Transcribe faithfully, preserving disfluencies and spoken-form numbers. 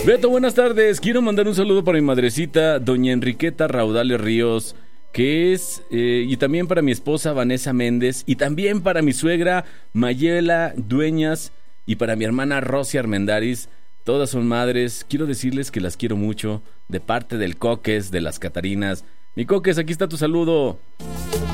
Beto, buenas tardes. Quiero mandar un saludo para mi madrecita, doña Enriqueta Raudales Ríos, que es, eh, y también para mi esposa Vanessa Méndez, y también para mi suegra Mayela Dueñas, y para mi hermana Rosy Armendáriz. Todas son madres. Quiero decirles que las quiero mucho, de parte del Coques, de las Catarinas. Mi Coques, aquí está tu saludo.